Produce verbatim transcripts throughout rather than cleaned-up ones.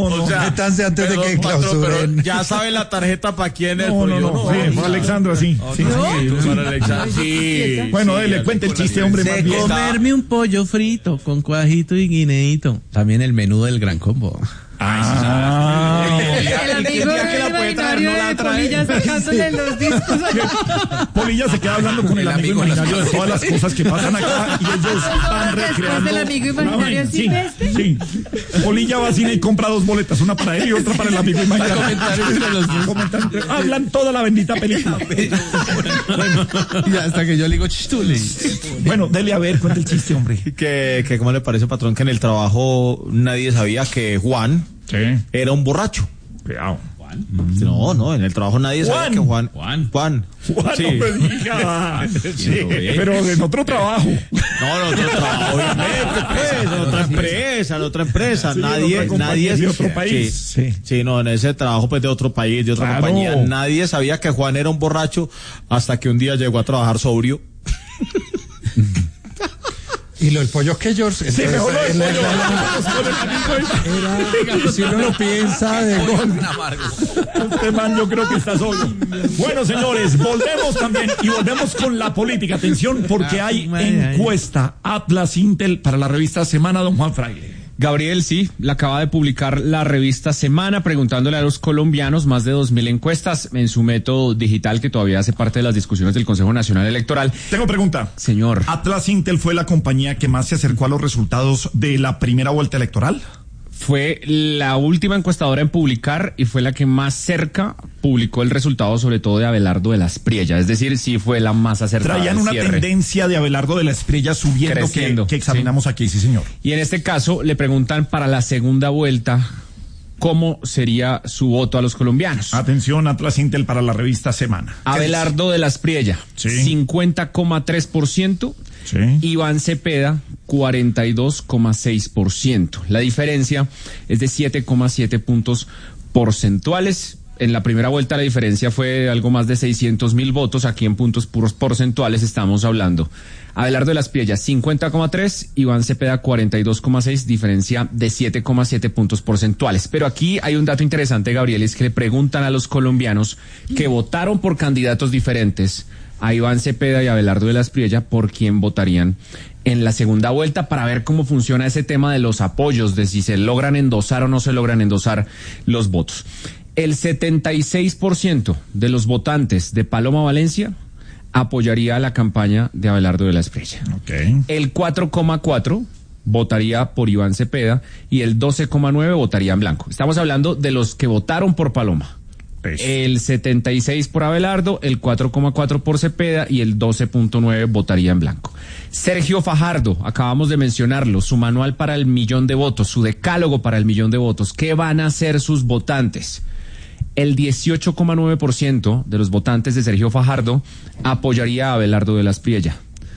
no. O sea, métanse antes de que clausuren. Pero ya sabe la tarjeta para quién es. No, no, no. no. Sí, para Alexandra, sí. sí, no, sí, sí. para Alexandra, sí. Bueno, sí, dele, cuente el chiste, hombre, más De bien. comerme un pollo frito con cuajito y guineíto. También el menú del Gran Combo. Ah. El amigo que la puede traer, imaginario no la de trae. Polilla sacándole los discos. Polilla se queda hablando con el, El amigo amigo imaginario de todas las cosas que pasan acá y ellos van Después recreando. del amigo imaginario Ah, sí, silvestre. sí. Polilla va al cine y compra dos boletas, una para él y otra para el amigo imaginario. comentar entre los dos. Comentar entre- Hablan toda la bendita película. Y hasta que yo le digo chistule. Bueno, dele a ver, cuenta el chiste, hombre. Que, que cómo le parece, patrón, que en el trabajo nadie sabía que Juan Sí. era un borracho. Cuidado. No, no, en el trabajo nadie Juan. sabía que Juan. Juan. Juan. Juan, Sí. no me diga. Sí, pero en otro trabajo. No, en otro trabajo, obviamente, pues, en otra empresa, en otra empresa. Sí, en nadie, otra compañía nadie. de otro país. Sí, Sí. sí, no, en ese trabajo, pues, de otro país, de otra Claro. compañía. Nadie sabía que Juan era un borracho hasta que un día llegó a trabajar sobrio. Y lo del pollo que George. Sí, mejor lo del la- pollo. la- era- si uno lo piensa de gol. Este man yo creo que está solo. Bueno, señores, volvemos también y volvemos con la política. Atención, porque hay encuesta Atlas Intel para la revista Semana, don Juan Fraile. Gabriel, sí, la acaba de publicar la revista Semana preguntándole a los colombianos más de dos mil encuestas en su método digital que todavía hace parte de las discusiones del Consejo Nacional Electoral. Tengo pregunta. Señor. ¿Atlas Intel fue la compañía que más se acercó a los resultados de la primera vuelta electoral? Fue la última encuestadora en publicar y fue la que más cerca publicó el resultado, sobre todo de Abelardo de la Espriella. Es decir, sí fue la más acertada. Traían al una cierre. tendencia de Abelardo de la Espriella subiendo que, Creciendo, que examinamos aquí, sí, señor. Y en este caso le preguntan para la segunda vuelta cómo sería su voto a los colombianos. Atención, Atlas Intel para la revista Semana. ¿Qué Abelardo de la Espriella, Sí. cincuenta coma tres por ciento. Sí. Iván Cepeda, cuarenta y dos coma seis por ciento. La diferencia es de siete coma siete puntos porcentuales. En la primera vuelta la diferencia fue de algo más de seiscientos mil votos. Aquí en puntos puros porcentuales estamos hablando. Abelardo de la Espriella, cincuenta coma tres, Iván Cepeda, cuarenta y dos coma seis, diferencia de siete coma siete puntos porcentuales. Pero aquí hay un dato interesante, Gabriel, es que le preguntan a los colombianos que votaron por candidatos diferentes, a Iván Cepeda y a Abelardo de la Espriella, por quién votarían en la segunda vuelta, para ver cómo funciona ese tema de los apoyos, de si se logran endosar o no se logran endosar los votos. El setenta y seis por ciento de los votantes de Paloma Valencia apoyaría la campaña de Abelardo de la Espriella. Ok. El cuatro coma cuatro votaría por Iván Cepeda y el doce coma nueve votaría en blanco. Estamos hablando de los que votaron por Paloma. Eso. El setenta y seis por Abelardo, el cuatro coma cuatro por Cepeda y el doce punto nueve votaría en blanco. Sergio Fajardo, acabamos de mencionarlo, su manual para el millón de votos, su decálogo para el millón de votos. ¿Qué van a hacer sus votantes? El dieciocho coma nueve por ciento de los votantes de Sergio Fajardo apoyaría a Abelardo de la Espriella.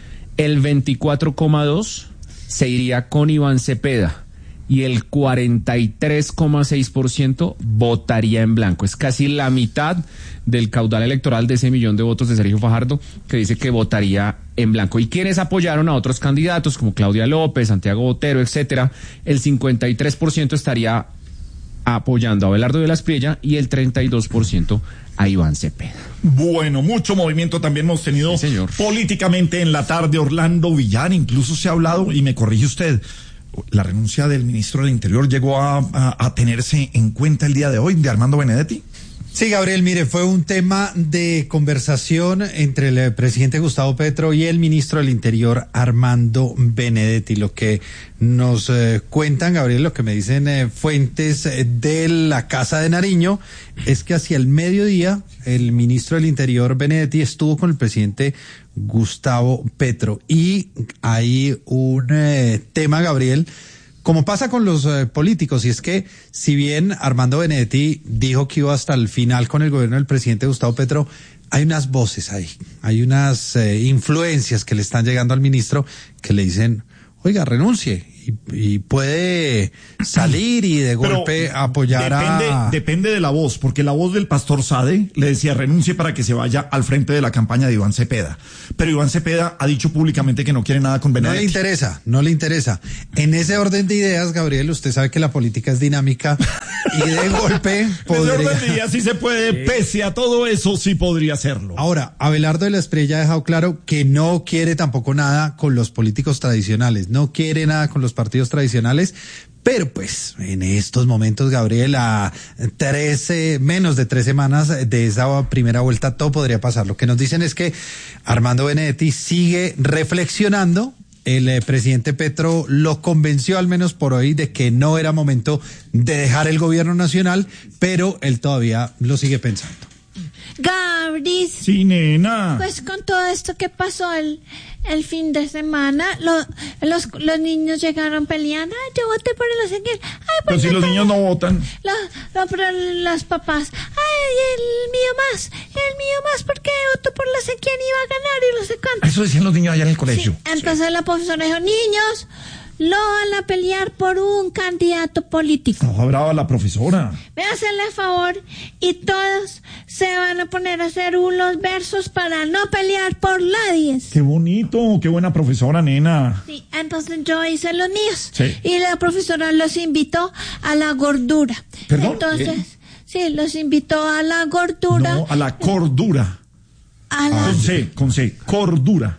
El veinticuatro coma dos por ciento se iría con Iván Cepeda. Y el cuarenta y tres coma seis por ciento votaría en blanco. Es casi la mitad del caudal electoral de ese millón de votos de Sergio Fajardo, que dice que votaría en blanco. Y quienes apoyaron a otros candidatos como Claudia López, Santiago Botero, etcétera, el cincuenta y tres por ciento estaría apoyando a Abelardo de la Espriella y el treinta y dos por ciento a Iván Cepeda. Bueno, mucho movimiento también hemos tenido Sí, señor. políticamente en la tarde. Orlando Villar, incluso se ha hablado, y me corrige usted, la renuncia del ministro del Interior llegó a, a, a tenerse en cuenta el día de hoy, de Armando Benedetti. Sí, Gabriel, mire, fue un tema de conversación entre el presidente Gustavo Petro y el ministro del Interior, Armando Benedetti. Lo que nos eh, cuentan, Gabriel, lo que me dicen eh, fuentes eh, de la Casa de Nariño, es que hacia el mediodía el ministro del Interior, Benedetti, estuvo con el presidente Gustavo Petro. Y hay un eh, tema, Gabriel, como pasa con los eh, políticos, y es que si bien Armando Benedetti dijo que iba hasta el final con el gobierno del presidente Gustavo Petro, hay unas voces ahí, hay unas eh, influencias que le están llegando al ministro que le dicen, oiga, renuncie. y, y puede salir y de Pero golpe apoyar depende, a... Depende de la voz, porque la voz del pastor Sade le decía renuncie para que se vaya al frente de la campaña de Iván Cepeda. Pero Iván Cepeda ha dicho públicamente que no quiere nada con No Benedetti. le interesa, no le interesa. En ese orden de ideas, Gabriel, usted sabe que la política es dinámica y de golpe podría... Desde orden de día sí se puede, pese a todo eso, sí podría hacerlo. Ahora, Abelardo de la Espriella ha dejado claro que no quiere tampoco nada con los políticos tradicionales, no quiere nada con los partidos tradicionales, pero pues en estos momentos, Gabriel, a trece, menos de tres semanas de esa primera vuelta, todo podría pasar. Lo que nos dicen es que Armando Benedetti sigue reflexionando. El eh, presidente Petro lo convenció, al menos por hoy, de que no era momento de dejar el gobierno nacional, pero él todavía lo sigue pensando. Gabris, Sí, nena. pues con todo esto que pasó el, el fin de semana, lo, los, los niños llegaron peleando. Ay, yo voté por el Ezequiel. Ay, Pero pues si los niños no votan. Lo, lo, pero los papás, ay, el mío más, el mío más, porque voto por la sé quién iba a ganar y no sé cuánto. Eso decían los niños allá en el Sí, colegio. entonces la profesora dijo, niños, lo van a pelear por un candidato político. Estaba brava la profesora. Ve a hacerle favor y todos se van a poner a hacer unos versos para no pelear por nadie. Qué bonito, qué buena profesora, nena. Sí, entonces yo hice los míos. Sí. Y la profesora los invitó a la gordura. ¿Perdón? Entonces, sí, los invitó a la gordura. No, a la cordura. A la... Con C, con C, cordura.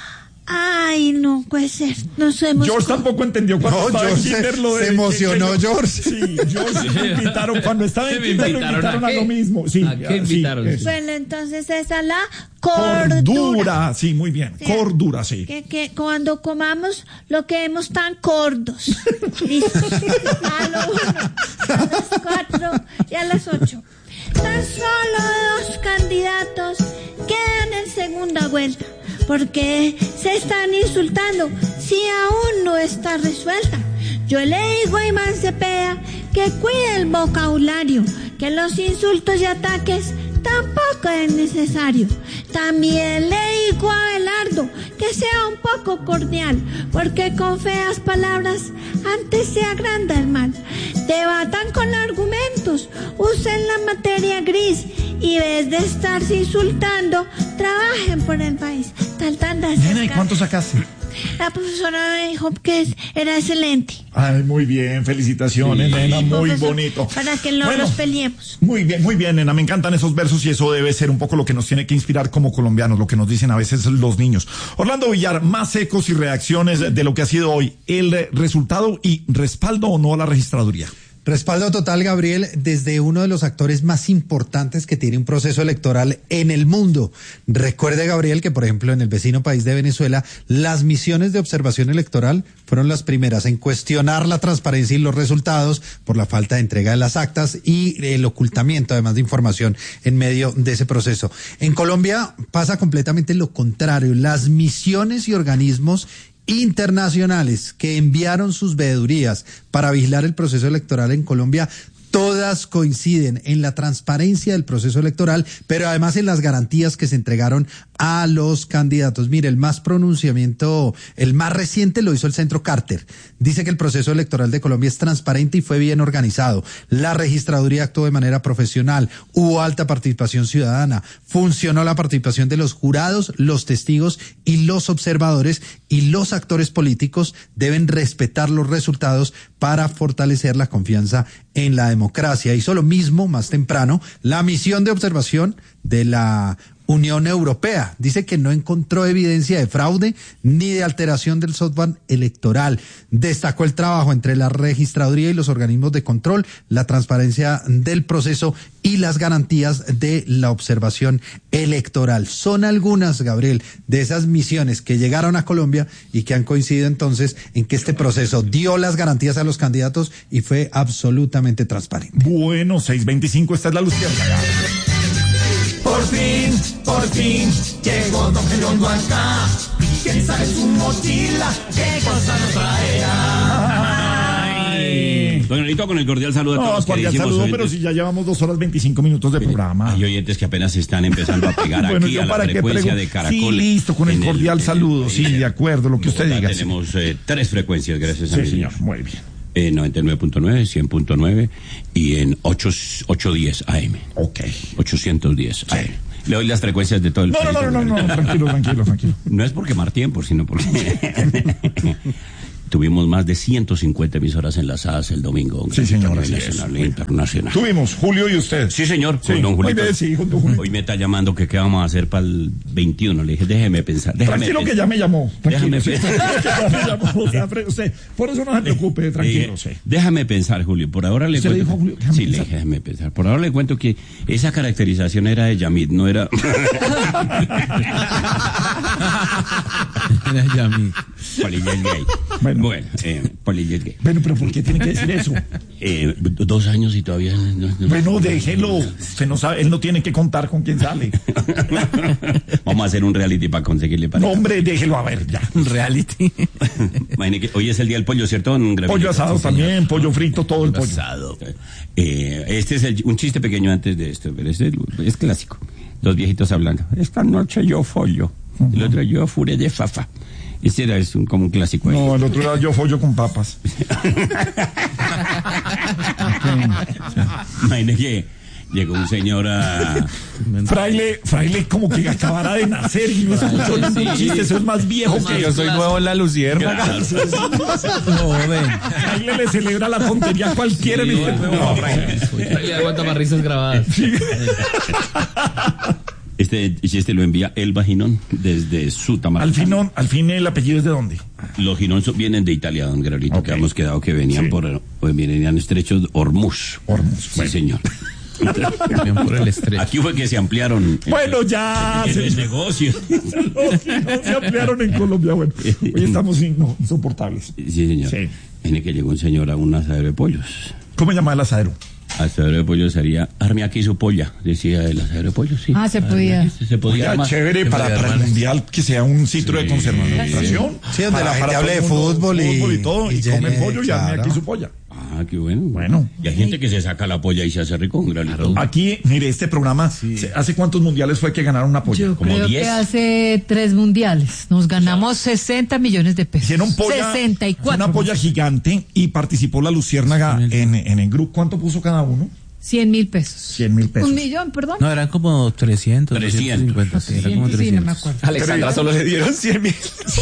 Ay, no puede ser. Nos hemos... George tampoco entendió cuando No, estaba en George kinder se- lo de... se emocionó, que- que yo- George. Sí, George me invitaron cuando estaba en ¿Me kinder, lo invitaron invitaron a a, qué? lo mismo. Sí, ¿A qué sí, invitaron? eso. Bueno, entonces esa es la cordura. Cordura, sí, muy bien. Sí. Cordura, sí. Que, que cuando comamos lo queremos tan cordos. Listo. A lo uno, a las cuatro y a las ocho. Tan solo dos candidatos quedan en segunda vuelta. Porque se están insultando si aún no está resuelta. Yo le digo a Iván Cepeda que cuide el vocabulario, que los insultos y ataques tampoco es necesario. También le digo a Abelardo que sea un poco cordial, porque con feas palabras antes se agranda el mal. Debatan con argumentos, usen la materia gris y en vez de estarse insultando, trabajen por el país. Tal, tan, tan, Nena, ¿y cuánto sacaste? La profesora me dijo que era excelente. Ay, muy bien, felicitaciones, nena, muy Profesor, bonito. Para que no Bueno, nos peleemos. Muy bien, muy bien, nena, me encantan esos versos y eso debe ser un poco lo que nos tiene que inspirar como colombianos, lo que nos dicen a veces los niños. Orlando Villar, más ecos y reacciones de lo que ha sido hoy, el resultado y respaldo o no a la registraduría. Respaldo total, Gabriel, desde uno de los actores más importantes que tiene un proceso electoral en el mundo. Recuerde, Gabriel, que por ejemplo en el vecino país de Venezuela, las misiones de observación electoral fueron las primeras en cuestionar la transparencia y los resultados por la falta de entrega de las actas y el ocultamiento, además de información, en medio de ese proceso. En Colombia pasa completamente lo contrario. Las misiones y organismos internacionales que enviaron sus veedurías para vigilar el proceso electoral en Colombia, todas coinciden en la transparencia del proceso electoral, pero además en las garantías que se entregaron a los candidatos. Mire, el más pronunciamiento, el más reciente lo hizo el Centro Carter. Dice que el proceso electoral de Colombia es transparente y fue bien organizado. La registraduría actuó de manera profesional, hubo alta participación ciudadana, funcionó la participación de los jurados, los testigos y los observadores, y los actores políticos deben respetar los resultados para fortalecer la confianza en la democracia. Hizo lo mismo más temprano la misión de observación de la Unión Europea. Dice que no encontró evidencia de fraude ni de alteración del software electoral. Destacó el trabajo entre la registraduría y los organismos de control, la transparencia del proceso y las garantías de la observación electoral. Son algunas, Gabriel, de esas misiones que llegaron a Colombia y que han coincidido entonces en que este proceso dio las garantías a los candidatos y fue absolutamente transparente. Bueno, seis veinticinco, esta es la luz que apaga. Por fin, por fin, llegó Don Gerondo acá. ¿Quién sabe su mochila? ¿Qué cosa nos traerá? hombre. Don Nelito, con el cordial saludo a No, todos. cordial queridísimos saludo, oyentes. pero si ya llevamos dos horas veinticinco minutos de programa. Hay oyentes que apenas están empezando a pegar Bueno, aquí yo a la para qué frecuencia pregu- de Caracol. Sí, listo, con el en cordial en saludo, sí, en- de acuerdo, lo que usted Bogotá diga. sí. Tenemos eh, tres frecuencias, gracias a Sí, mi señor, Dios. muy bien. En noventa y nueve punto nueve, cien punto nueve y en ochocientos diez A M. Ok. ochocientos diez A M. Le doy las frecuencias de todo el No, país. no, no, no, no, no, tranquilo, tranquilo, tranquilo. No es por quemar tiempo, sino porque tuvimos más de ciento cincuenta emisoras enlazadas el domingo. Sí, señor, así Nacional es. e internacional. Tuvimos, Julio y usted. Sí, señor, Sí, con don muy Julito. bien, sí, con don Julio. Hoy me está llamando que qué vamos a hacer para el veintiuno. Le dije, déjeme pensar. Déjame Tranquilo que pensar. ya me llamó. Tranquilo. Déjame sí. pensar. Que ya me llamó, o sea, fre- usted, por eso no se preocupe, tranquilo, Eh, sí. Déjame pensar, Julio. Por ahora le ¿Usted le cuento. dijo a Julio? Déjame Sí, le pensar. dije, déjame pensar. Por ahora le cuento que esa caracterización era de Yamid, no era. Era Yami. Polilla es gay. Bueno. Bueno, eh, Polilla es gay. Bueno, pero ¿por qué tiene que decir eso? Eh, dos años y todavía no. no- Bueno, déjelo. Usted no sabe, él no tiene que contar con quién sale. Vamos a hacer un reality para conseguirle No, pareja. hombre, déjelo a ver ya. Reality. Imagine que hoy es el día del pollo, ¿cierto? don Gravillito? Pollo asado Sí, señor. también, pollo frito, todo el pollo. Asado. Eh, este es el- un chiste pequeño antes de esto, pero este es clásico. Dos viejitos hablando. Esta noche yo follo. El otro yo furé de fafa. Este era es un, como un clásico. ahí. No, el otro era yo follo con papas. Imagine que llegó un señor a... Fraile, fraile como que acabara de nacer y no escuchó ningún chiste, eso es más viejo que Yo soy nuevo en la luciérnaga. Joven. Fraile le celebra la tontería a cualquiera en este programa. Le aguanta más risas grabadas. Este chiste lo envía Elba Ginón desde su Al fin, no- al fin el apellido es de dónde. Los Ginón son- vienen de Italia, don Gravito, Ok. que hemos quedado que venían Sí. por... Pues venían estrechos de Hormuz. Hormuz, Sí, bueno. señor. Bien por el estrecho. Aquí fue que se ampliaron... Bueno, ya en se, el negocio. los que no se ampliaron en Colombia. Bueno, hoy estamos in- no, insoportables. Sí, señor. Sí. Tiene que llegó un señor a un asadero de pollos. ¿Cómo se llama el asadero? Asadero de pollos sería, arme aquí su polla, decía el asadero de pollos, sí. Ah, se Arme podía. aquí, Se, se podía Ya, armar. chévere para, para el mundial que sea un sitio de conservación. Sí, donde la gente todo hable el de mundo, fútbol y- fútbol y todo, y, y come llene, pollo y arme claro. aquí su polla. Ah, qué bueno. Bueno. Y hay gente que se saca la polla y se hace rico, un granito. Aquí, mire, este programa, se- ¿hace cuántos mundiales fue que ganaron una polla? Yo como creo diez. que hace tres mundiales nos ganamos sesenta millones de pesos. Hicieron polla, sesenta y cuatro. una polla gigante y participó la Luciérnaga en, en el grupo. ¿Cuánto puso cada uno? cien mil pesos. cien mil pesos. Un millón, perdón. No, eran como trescientos. trescientos. doscientos cincuenta, sí, era como Sí, no trescientos. me acuerdo. Alexandra solo le dieron cien mil.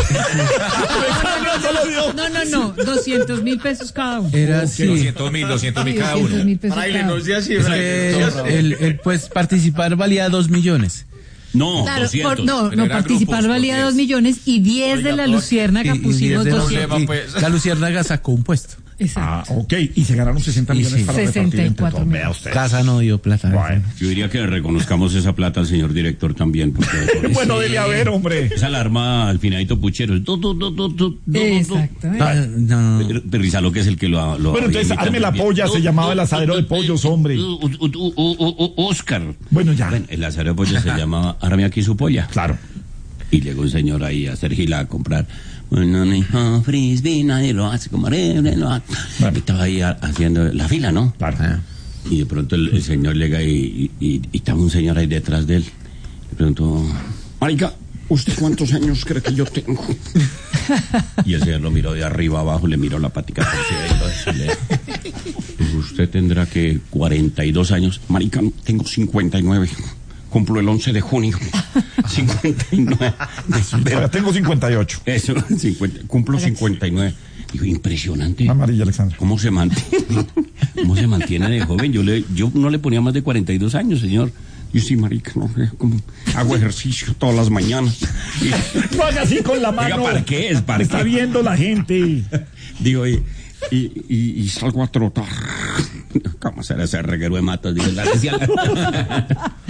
No, no, no, doscientos mil pesos cada uno. Era así. doscientos mil, doscientos mil cada uno. doscientos mil pesos cada uno. sea así, Es que el, el, pues participar valía dos millones. No, Claro, doscientos. por- no, Pero no, eran participar grupos, valía por dos diez. millones y diez de la Luciérnaga Y- y pusimos diez de la- doscientos. y pues. La Luciérnaga sacó un puesto. Ah, Exacto. ok. Y se ganaron sesenta Y millones sí. para repartir sesenta y entre cuatro todos. mil. Vea usted. Casa no dio plata. Bueno, Yo diría que le reconozcamos esa plata al señor director también. Porque bueno, dele a ver, hombre. esa alarma al finadito puchero. Tu, tu, tu, tu, tu, tu, tu. Exacto. Ah, no. Rizalo, que es el que lo, lo Bueno, entonces, había arme la invitado. polla, se llamaba el asadero de pollos, hombre. U- u- u- u- u- Oscar. Bueno, ya. Bueno, el asadero de pollos se llamaba Arme aquí su polla. Claro. Y llegó un señor ahí a hacer gila a comprar. Bueno, hijo, frisbee, nadie lo hace como arreglo, lo hace. Bueno. Estaba ahí a- haciendo la fila, ¿no? Claro. Y de pronto el, el señor llega y, y, y, y estaba un señor ahí detrás de él. Le preguntó, marica, ¿usted cuántos años cree que yo tengo? Y el señor lo miró de arriba abajo, le miró la patica por encima y le dijo, usted tendrá que cuarenta y dos años. Marica, tengo cincuenta y nueve. Cumplo el once de junio. cincuenta y nueve. Ahora tengo cincuenta y ocho. Eso, cincuenta, cumplo cincuenta y nueve. Digo, impresionante. Amarilla, Alexandra. ¿Cómo se mantiene? ¿Cómo se mantiene de joven? Yo le, yo no le ponía más de cuarenta y dos años, señor. Yo sí, marica, no, eh, como hago ejercicio todas las mañanas. Y- No haga así con la mano. Oiga, ¿para qué es? ¿Para Está qué? viendo la gente. Digo, y, y, y, y salgo a trotar. ¿Cómo será ese reguero de matas? Digo, la decía la-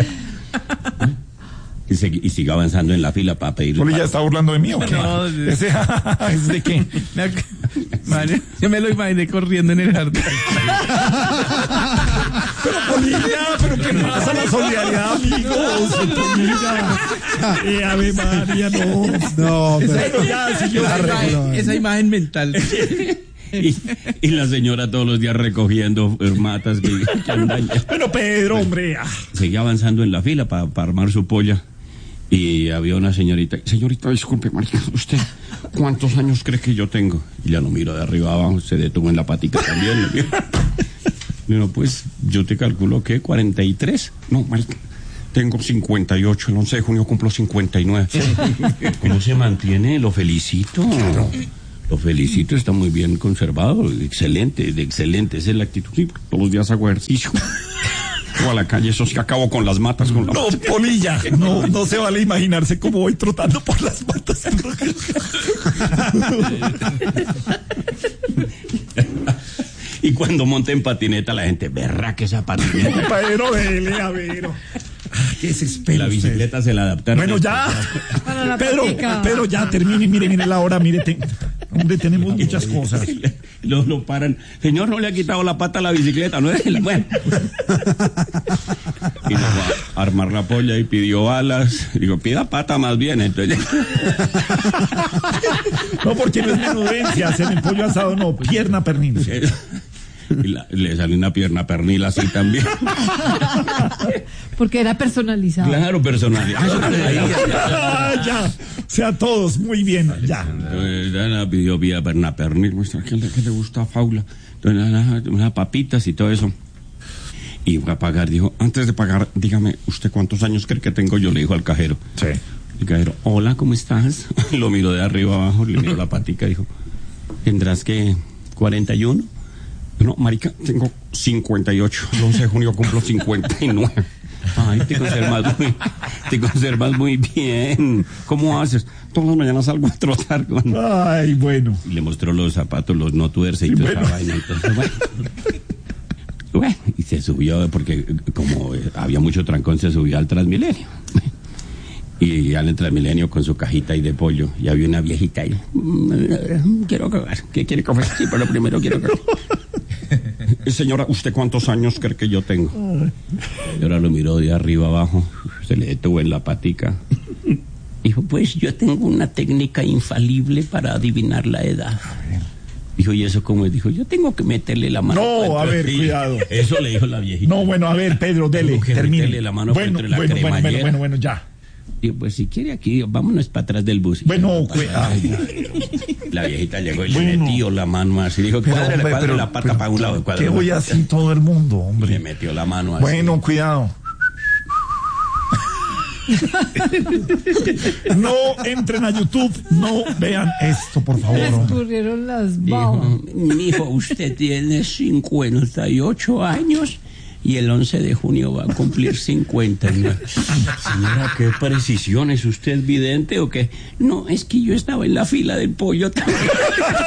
y, segui- y sigue avanzando en la fila para pedir. ¿Poli ya está burlando de mí o qué? No, sí. Ese, ¿es de qué? Madre, yo me lo imaginé corriendo en el jardín. Pero Polilla, pero ¿qué pasa? La solidaridad, amigos. Polilla. Eh, Ave María, no. No, pero Bueno, ya, si yo- la arregló. Esa imagen mental. y, y la señora todos los días recogiendo matas que, que andan. Bueno, Pedro, hombre. Ah. Seguía avanzando en la fila para pa armar su polla. Y había una señorita. Señorita, disculpe, marica, ¿usted cuántos años cree que yo tengo? Y ya lo miro de arriba abajo, se detuvo en la patica también. Digo, pues, yo te calculo que cuarenta y tres. No, marica, tengo cincuenta y ocho. El once de junio cumplo cincuenta y nueve. ¿Cómo se mantiene? Lo felicito. Lo felicito, está muy bien conservado. Excelente, de excelente. Esa es la actitud. Sí, todos los días hago ejercicio. O a la calle, eso sí, acabo con las matas. Con la no, matas. Polilla, no, no se vale imaginarse cómo voy trotando por las matas. Y cuando monta en patineta, la gente, verá que esa patineta. Pero dele, a ver. ¿Qué es espero? La bicicleta usted se la adaptaron. Bueno, ya. Pedro, Pedro, ya termine, mire, mire la hora, mire, te, hombre, tenemos muchas cosas. Lo, lo paran. Señor, no le ha quitado la pata a la bicicleta, ¿no? Bueno. Y nos va a armar la polla y pidió alas. Digo, pida pata más bien, entonces. No, porque no es menudencia, hacer el pollo asado, no, pierna pernil. Y la, le sale una pierna pernil así también. Porque era personalizado. Claro, personalizado. Ya, o sea, todos, muy bien, ya. Entonces, la pidió vía pierna pernil. ¿Qué le, qué le gusta a Faula? Entonces, unas papitas y todo eso. Y fue a pagar, dijo, antes de pagar, dígame, ¿usted cuántos años cree que tengo? Yo le dijo al cajero. Sí. El cajero, hola, ¿cómo estás? Lo miró de arriba abajo, le miró la patica y dijo, ¿tendrás que cuarenta y uno? No, marica, tengo cincuenta y ocho. El once de junio cumplo cincuenta y nueve. Ay, te conservas muy, te conservas muy bien. ¿Cómo haces? Todas las mañanas salgo a trotar con... Ay, bueno. Y le mostró los zapatos, los no tuerce y toda esa vaina. Entonces, bueno. Bueno, y se subió, porque como había mucho trancón, se subió al Transmilenio. Y al Transmilenio con su cajita ahí de pollo. Y había una viejita ahí. Quiero cagar. ¿Qué quiere comer? Sí, pero primero quiero cagar. Señora, ¿usted cuántos años cree que yo tengo? Y ahora lo miró de arriba abajo, se le detuvo en la patica. Dijo, pues yo tengo una técnica infalible para adivinar la edad. Dijo, ¿y eso cómo es? Dijo, yo tengo que meterle la mano. No, a ver, cuidado. Eso le dijo la viejita. No, bueno, a ver, Pedro, dele, termine. La mano bueno, entre la bueno, bueno, bueno, bueno, bueno, ya. Digo, pues si quiere aquí, vámonos para atrás del bus. Bueno, cuidado. La viejita llegó y bueno. le metió la mano así. Dijo, cuádrele, cuádrele la pata pero, para un lado. ¿Qué voy así todo el mundo, hombre? Le metió la mano así. Bueno, cuidado. No entren a YouTube, no vean esto, por favor. Escurrieron las babas. Mijo, usted tiene cincuenta y ocho años y el once de junio va a cumplir cincuenta. Señora, qué precisión, ¿es usted vidente o qué? No, es que yo estaba en la fila del pollo también.